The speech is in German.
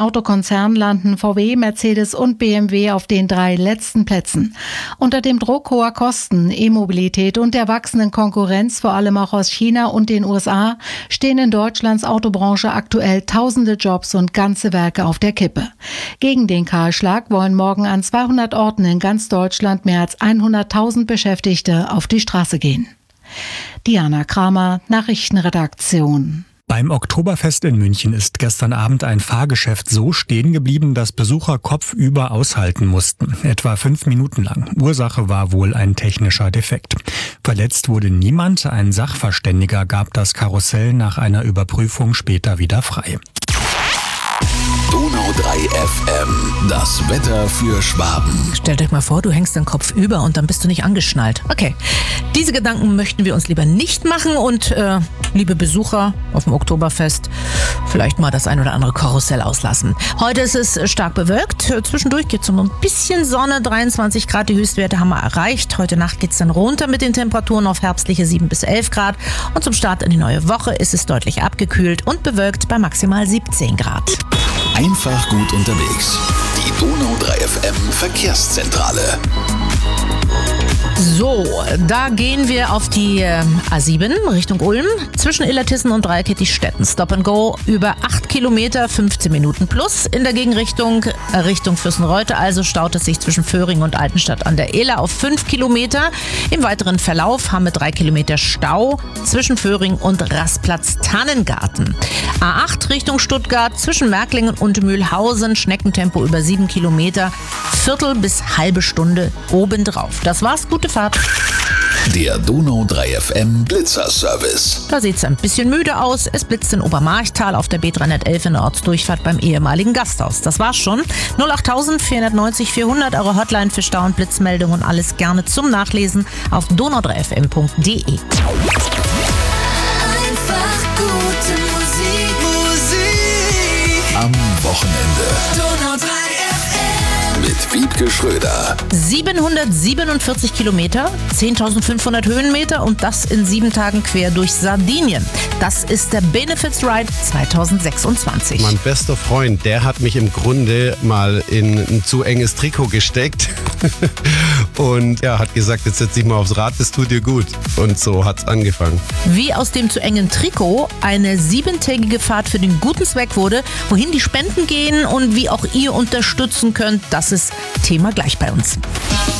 Autokonzern landen VW, Mercedes und BMW auf den 3 letzten Plätzen. Unter dem Druck hoher Kosten, E-Mobilität und der wachsenden Konkurrenz, vor allem auch aus China und den USA, stehen in Deutschlands Autobranche aktuell tausende Jobs und ganze Werke auf der Kippe. Gegen den Kahlschlag wollen morgen an 200 Orten in ganz Deutschland mehr als 100.000 Beschäftigte auf die Straße gehen. Diana Kramer, Nachrichtenredaktion. Beim Oktoberfest in München ist gestern Abend ein Fahrgeschäft so stehen geblieben, dass Besucher kopfüber aushalten mussten. Etwa 5 Minuten lang. Ursache war wohl ein technischer Defekt. Verletzt wurde niemand. Ein Sachverständiger gab das Karussell nach einer Überprüfung später wieder frei. Donau 3 FM, das Wetter für Schwaben. Stellt euch mal vor, du hängst den Kopf über und dann bist du nicht angeschnallt. Okay, diese Gedanken möchten wir uns lieber nicht machen und liebe Besucher auf dem Oktoberfest, vielleicht mal das ein oder andere Karussell auslassen. Heute ist es stark bewölkt, zwischendurch geht es um ein bisschen Sonne, 23 Grad, die Höchstwerte haben wir erreicht. Heute Nacht geht es dann runter mit den Temperaturen auf herbstliche 7 bis 11 Grad und zum Start in die neue Woche ist es deutlich abgekühlt und bewölkt bei maximal 17 Grad. Einfach gut unterwegs. Die Donau 3 FM Verkehrszentrale. So, da gehen wir auf die A7 Richtung Ulm, zwischen Illertissen und Dreikättigstetten. Stop and Go über 8 Kilometer, 15 Minuten plus. In der Gegenrichtung, Richtung Fürstenreuth, also staut es sich zwischen Föhring und Altenstadt an der Iller auf 5 Kilometer. Im weiteren Verlauf haben wir 3 Kilometer Stau zwischen Föhring und Rastplatz Tannengarten. A8 Richtung Stuttgart, zwischen Märklingen und Mühlhausen, Schneckentempo über 7 Kilometer, Viertel bis halbe Stunde obendrauf. Das war's, gute Fahrt. Der Donau 3 FM Blitzerservice. Da sieht es ein bisschen müde aus. Es blitzt in Obermarchtal auf der B311 in der Ortsdurchfahrt beim ehemaligen Gasthaus. Das war's schon. 08000 490 400, eure Hotline für Stau- und Blitzmeldungen und alles gerne zum Nachlesen auf donau3fm.de. Einfach gute Musik. Am Wochenende. Donau 3 FM. Mit Wiebke Schröder. 747 Kilometer, 10.500 Höhenmeter und das in 7 Tagen quer durch Sardinien. Das ist der Benefits Ride 2026. Mein bester Freund, der hat mich im Grunde mal in ein zu enges Trikot gesteckt und er hat gesagt, jetzt setz dich mal aufs Rad, das tut dir gut. Und so hat's angefangen. Wie aus dem zu engen Trikot eine 7-tägige Fahrt für den guten Zweck wurde, wohin die Spenden gehen und wie auch ihr unterstützen könnt, das ist Thema gleich bei uns.